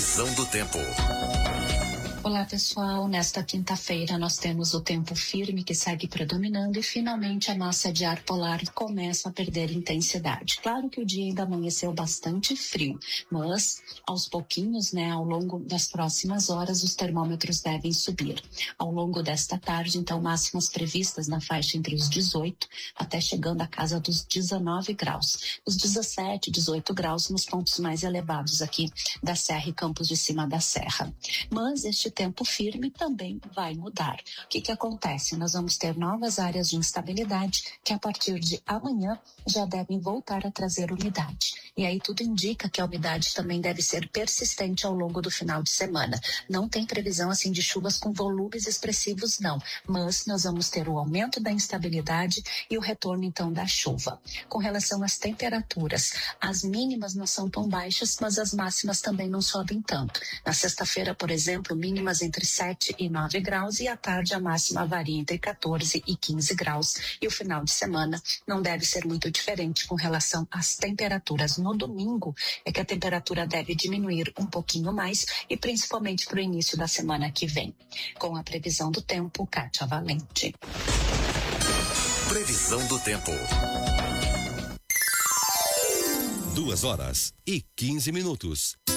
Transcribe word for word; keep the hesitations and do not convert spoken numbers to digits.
Previsão do tempo. Olá pessoal, nesta quinta-feira nós temos o tempo firme que segue predominando e finalmente a massa de ar polar começa a perder intensidade. Claro que o dia ainda amanheceu bastante frio, mas aos pouquinhos, né, ao longo das próximas horas os termômetros devem subir. Ao longo desta tarde, então, máximas previstas na faixa entre os dezoito até chegando à casa dos dezenove graus. Os dezessete, dezoito graus nos pontos mais elevados aqui da Serra e Campos de Cima da Serra. Mas este tempo firme também vai mudar. O que que acontece? Nós vamos ter novas áreas de instabilidade que a partir de amanhã já devem voltar a trazer umidade. E aí tudo indica que a umidade também deve ser persistente ao longo do final de semana. Não tem previsão assim de chuvas com volumes expressivos não, mas nós vamos ter o aumento da instabilidade e o retorno então da chuva. Com relação às temperaturas, as mínimas não são tão baixas, mas as máximas também não sobem tanto. Na sexta-feira, por exemplo, mínimas entre sete e nove graus e à tarde a máxima varia entre quatorze e quinze graus. E o final de semana não deve ser muito diferente com relação às temperaturas. No domingo é que a temperatura deve diminuir um pouquinho mais e principalmente para o início da semana que vem. Com a previsão do tempo, Kátia Valente. Previsão do tempo. Duas horas e quinze minutos.